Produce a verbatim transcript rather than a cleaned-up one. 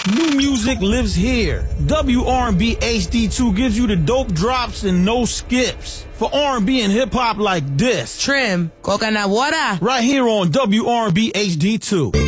New music lives here. W R and B H D two gives you the dope drops and no skips. For R and B and hip hop like this. Trim, coconut water. Right here on W R and B H D two.